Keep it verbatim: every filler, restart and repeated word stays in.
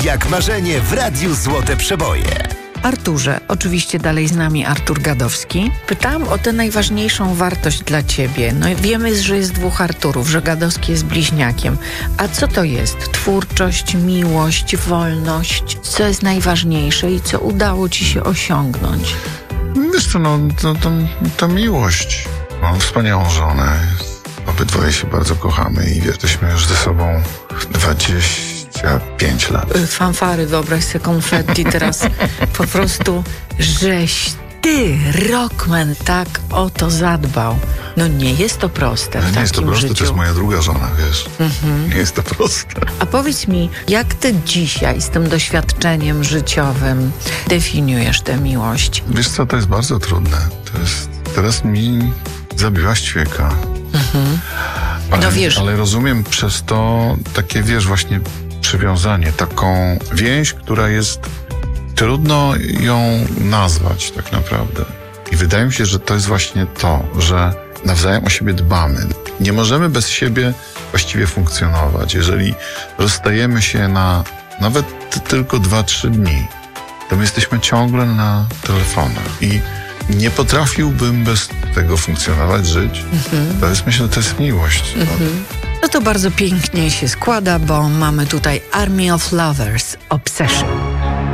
jak marzenie w Radiu Złote Przeboje. Arturze, oczywiście dalej z nami Artur Gadowski. Pytałam o tę najważniejszą wartość dla ciebie. No wiemy, że jest dwóch Arturów, że Gadowski jest bliźniakiem. A co to jest? Twórczość, miłość, wolność? Co jest najważniejsze i co udało ci się osiągnąć? Wiesz co, no to, to, to miłość. Mam wspaniałą żonę. Obydwoje się bardzo kochamy i jesteśmy już ze sobą dwadzieścia pięć lat. Fanfary, wyobraź sobie konfetti teraz. Po prostu żeś ty, rockman, tak o to zadbał. No nie jest to proste w Nie takim jest to proste, życiu. to jest moja druga żona, wiesz. Mhm. Nie jest to proste. A powiedz mi, jak ty dzisiaj z tym doświadczeniem życiowym definiujesz tę miłość? Wiesz co, to jest bardzo trudne. To jest, teraz mi zabiłaś ćwieka. Mhm. Ale, No wiesz. ale rozumiem przez to takie, wiesz, właśnie przywiązanie, taką więź, która jest, trudno ją nazwać tak naprawdę. I wydaje mi się, że to jest właśnie to, że nawzajem o siebie dbamy. Nie możemy bez siebie właściwie funkcjonować. Jeżeli rozstajemy się na nawet tylko dwa, trzy dni, to my jesteśmy ciągle na telefonach i nie potrafiłbym bez tego funkcjonować, żyć. Mhm. To jest, myślę, to jest miłość. Mhm. No to bardzo pięknie się składa, bo mamy tutaj Army of Lovers, Obsession.